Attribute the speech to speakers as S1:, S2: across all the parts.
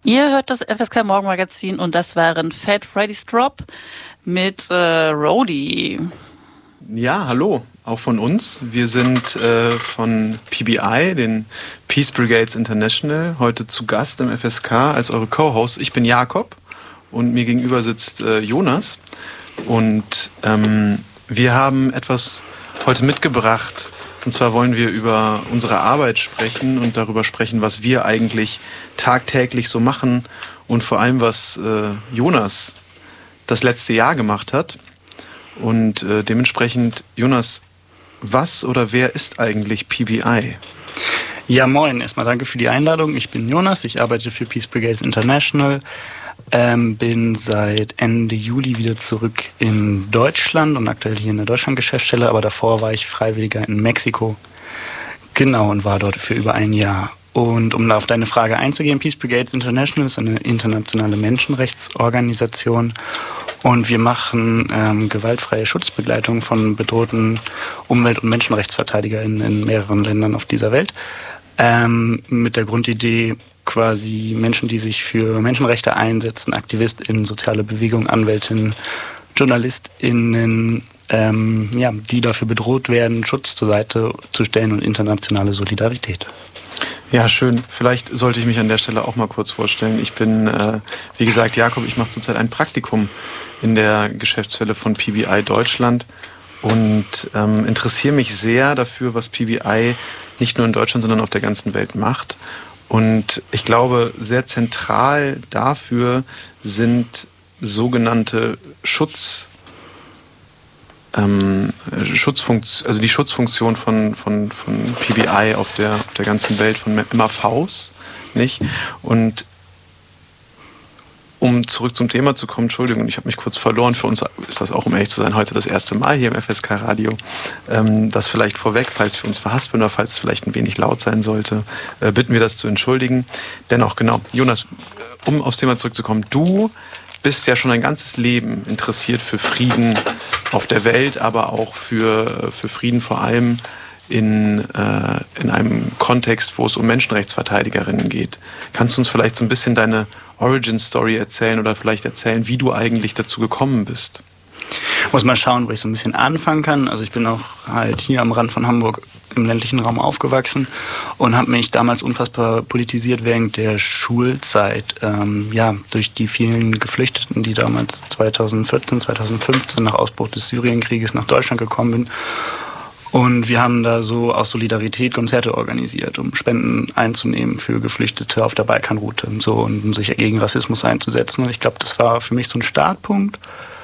S1: Ihr hört das FSK Morgenmagazin und das waren Fat Freddy's Drop mit Roadie.
S2: Ja, hallo, auch von uns. Wir sind von PBI, den Peace Brigades International, heute zu Gast im FSK als eure Co-Host. Ich bin Jakob und mir gegenüber sitzt Jonas. Und wir haben etwas heute mitgebracht. Und zwar wollen wir über unsere Arbeit sprechen und darüber sprechen, was wir eigentlich tagtäglich so machen und vor allem, was Jonas das letzte Jahr gemacht hat. Und dementsprechend, Jonas, was oder wer ist eigentlich PBI?
S3: Ja, moin. Erstmal danke für die Einladung. Ich bin Jonas, ich arbeite für Peace Brigades International. Bin seit Ende Juli wieder zurück in Deutschland und aktuell hier in der Deutschland-Geschäftsstelle, aber davor war ich Freiwilliger in Mexiko. Genau, und war dort für über ein Jahr. Und um auf deine Frage einzugehen, Peace Brigades International ist eine internationale Menschenrechtsorganisation und wir machen gewaltfreie Schutzbegleitung von bedrohten Umwelt- und MenschenrechtsverteidigerInnen in mehreren Ländern auf dieser Welt. Mit der Grundidee, quasi Menschen, die sich für Menschenrechte einsetzen, AktivistInnen, soziale Bewegungen, AnwältInnen, JournalistInnen, die dafür bedroht werden, Schutz zur Seite zu stellen und internationale Solidarität.
S2: Ja, schön. Vielleicht sollte ich mich an der Stelle auch mal kurz vorstellen. Ich bin, wie gesagt, Jakob. Ich mache zurzeit ein Praktikum in der Geschäftsstelle von PBI Deutschland und interessiere mich sehr dafür, was PBI nicht nur in Deutschland, sondern auf der ganzen Welt macht. Und ich glaube, sehr zentral dafür sind sogenannte also die Schutzfunktion von PBI auf der ganzen Welt, von MAVs, nicht? Und um zurück zum Thema zu kommen, Entschuldigung, ich habe mich kurz verloren. Für uns ist das auch, um ehrlich zu sein, heute das erste Mal hier im FSK Radio. Das vielleicht vorweg, falls wir uns verhaspeln oder falls es vielleicht ein wenig laut sein sollte, bitten wir das zu entschuldigen. Dennoch, genau, Jonas, um aufs Thema zurückzukommen, du bist ja schon ein ganzes Leben interessiert für Frieden auf der Welt, aber auch für Frieden vor allem in einem Kontext, wo es um Menschenrechtsverteidigerinnen geht. Kannst du uns vielleicht so ein bisschen deine Origin-Story erzählen oder vielleicht erzählen, wie du eigentlich dazu gekommen bist?
S3: Muss mal schauen, wo ich so ein bisschen anfangen kann. Also ich bin auch halt hier am Rand von Hamburg im ländlichen Raum aufgewachsen und habe mich damals unfassbar politisiert während der Schulzeit. Durch die vielen Geflüchteten, die damals 2014, 2015 nach Ausbruch des Syrienkrieges nach Deutschland gekommen sind. Und wir haben da so aus Solidarität Konzerte organisiert, um Spenden einzunehmen für Geflüchtete auf der Balkanroute und so und um sich gegen Rassismus einzusetzen. Und ich glaube, das war für mich so ein Startpunkt.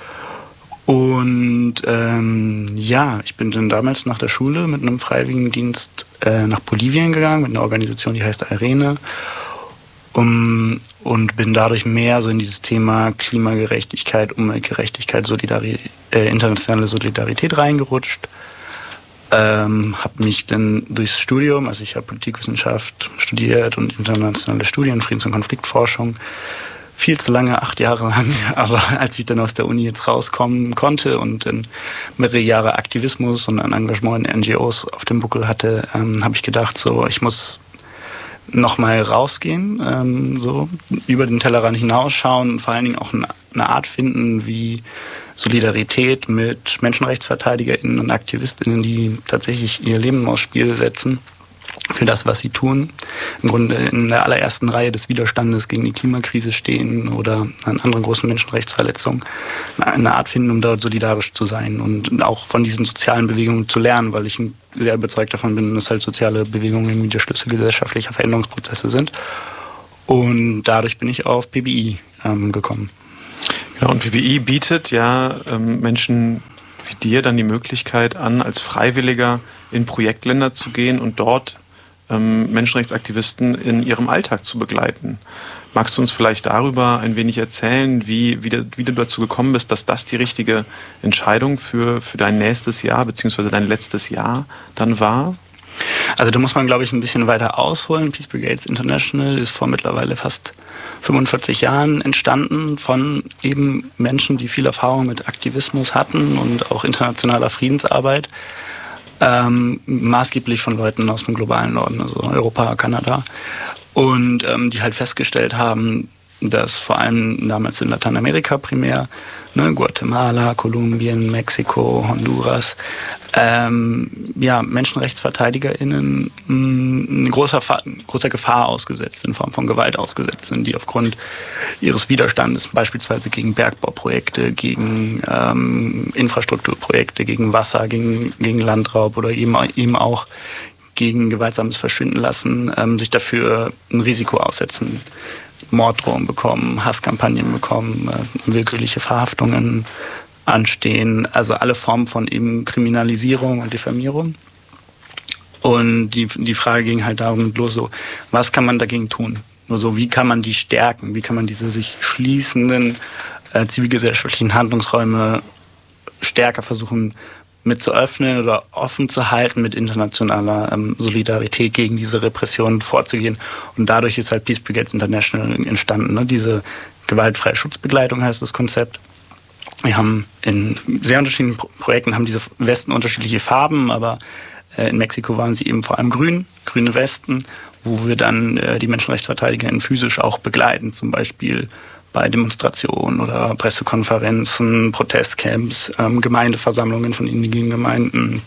S3: Und ich bin dann damals nach der Schule mit einem Freiwilligendienst nach Bolivien gegangen, mit einer Organisation, die heißt Irene. Und bin dadurch mehr so in dieses Thema Klimagerechtigkeit, Umweltgerechtigkeit, internationale Solidarität reingerutscht. Habe mich dann durchs Studium, also ich habe Politikwissenschaft studiert und internationale Studien, Friedens- und Konfliktforschung, viel zu lange, 8 Jahre lang, aber als ich dann aus der Uni jetzt rauskommen konnte und dann mehrere Jahre Aktivismus und ein Engagement in NGOs auf dem Buckel hatte, habe ich gedacht, so ich muss nochmal rausgehen, so über den Tellerrand hinausschauen und vor allen Dingen auch eine Art finden, wie Solidarität mit MenschenrechtsverteidigerInnen und AktivistInnen, die tatsächlich ihr Leben aufs Spiel setzen für das, was sie tun, im Grunde in der allerersten Reihe des Widerstandes gegen die Klimakrise stehen oder an anderen großen Menschenrechtsverletzungen, eine Art finden, um dort solidarisch zu sein und auch von diesen sozialen Bewegungen zu lernen, weil ich sehr überzeugt davon bin, dass halt soziale Bewegungen irgendwie der Schlüssel gesellschaftlicher Veränderungsprozesse sind. Und dadurch bin ich auf PBI gekommen.
S2: Genau, und PBI bietet ja Menschen wie dir dann die Möglichkeit an, als Freiwilliger in Projektländer zu gehen und dort Menschenrechtsaktivisten in ihrem Alltag zu begleiten. Magst du uns vielleicht darüber ein wenig erzählen, wie du dazu gekommen bist, dass das die richtige Entscheidung für dein nächstes Jahr bzw. dein letztes Jahr dann war?
S3: Also da muss man, glaube ich, ein bisschen weiter ausholen. Peace Brigades International ist vor mittlerweile fast 45 Jahren entstanden von eben Menschen, die viel Erfahrung mit Aktivismus hatten und auch internationaler Friedensarbeit. Maßgeblich von Leuten aus dem globalen Norden, also Europa, Kanada. Und die halt festgestellt haben, dass vor allem damals in Lateinamerika primär, Guatemala, Kolumbien, Mexiko, Honduras, MenschenrechtsverteidigerInnen großer Gefahr ausgesetzt, in Form von Gewalt ausgesetzt sind, die aufgrund ihres Widerstandes beispielsweise gegen Bergbauprojekte, gegen Infrastrukturprojekte, gegen Wasser, gegen Landraub oder eben auch gegen gewaltsames Verschwinden lassen, sich dafür ein Risiko aussetzen. Morddrohungen bekommen, Hasskampagnen bekommen, willkürliche Verhaftungen anstehen, also alle Formen von eben Kriminalisierung und Diffamierung. Und die Frage ging halt darum los, so, was kann man dagegen tun? Nur so, wie kann man die stärken? Wie kann man diese sich schließenden zivilgesellschaftlichen Handlungsräume stärker versuchen mit zu öffnen oder offen zu halten, mit internationaler Solidarität gegen diese Repressionen vorzugehen. Und dadurch ist halt Peace Brigades International entstanden. Ne? Diese gewaltfreie Schutzbegleitung heißt das Konzept. Wir haben in sehr unterschiedlichen Projekten haben diese Westen unterschiedliche Farben, aber in Mexiko waren sie eben vor allem grüne Westen, wo wir dann die MenschenrechtsverteidigerInnen physisch auch begleiten, zum Beispiel bei Demonstrationen oder Pressekonferenzen, Protestcamps, Gemeindeversammlungen von indigenen Gemeinden,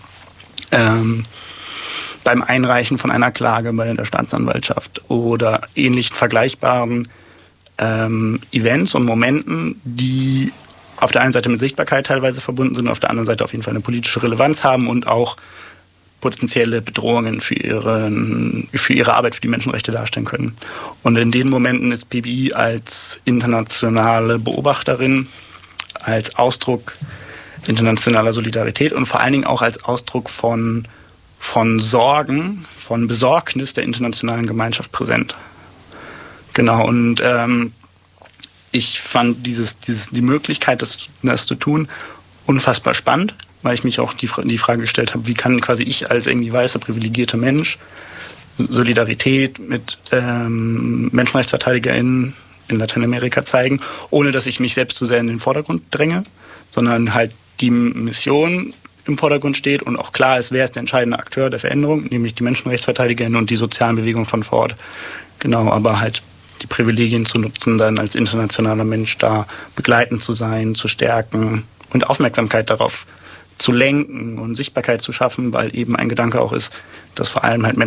S3: beim Einreichen von einer Klage bei der Staatsanwaltschaft oder ähnlichen vergleichbaren Events und Momenten, die auf der einen Seite mit Sichtbarkeit teilweise verbunden sind, auf der anderen Seite auf jeden Fall eine politische Relevanz haben und auch potenzielle Bedrohungen für ihre Arbeit für die Menschenrechte darstellen können. Und in den Momenten ist PBI als internationale Beobachterin, als Ausdruck internationaler Solidarität und vor allen Dingen auch als Ausdruck von Sorgen, von Besorgnis der internationalen Gemeinschaft präsent. Genau, und ich fand die Möglichkeit, das zu tun, unfassbar spannend, weil ich mich auch die Frage gestellt habe, wie kann quasi ich als irgendwie weißer, privilegierter Mensch Solidarität mit MenschenrechtsverteidigerInnen in Lateinamerika zeigen, ohne dass ich mich selbst zu sehr in den Vordergrund dränge, sondern halt die Mission im Vordergrund steht und auch klar ist, wer ist der entscheidende Akteur der Veränderung, nämlich die MenschenrechtsverteidigerInnen und die sozialen Bewegungen von vor Ort. Genau, aber halt die Privilegien zu nutzen, dann als internationaler Mensch da begleitend zu sein, zu stärken und Aufmerksamkeit darauf zu lenken und Sichtbarkeit zu schaffen, weil eben ein Gedanke auch ist, dass vor allem halt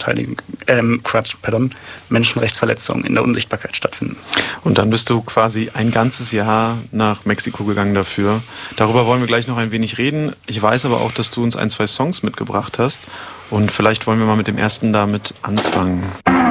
S3: Menschenrechtsverletzungen in der Unsichtbarkeit stattfinden.
S2: Und dann bist du quasi ein ganzes Jahr nach Mexiko gegangen dafür. Darüber wollen wir gleich noch ein wenig reden. Ich weiß aber auch, dass du uns 1, 2 Songs mitgebracht hast und vielleicht wollen wir mal mit dem ersten damit anfangen.